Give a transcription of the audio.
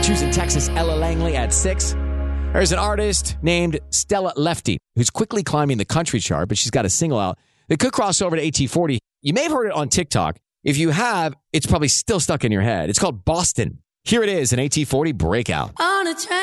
Houston, Texas, Ella Langley at 6. There's an artist named Stella Lefty who's quickly climbing the country chart, but she's got a single out that could cross over to AT40. You may have heard it on TikTok. If you have, it's probably still stuck in your head. It's called Boston. Here it is, an AT40 breakout. On a train.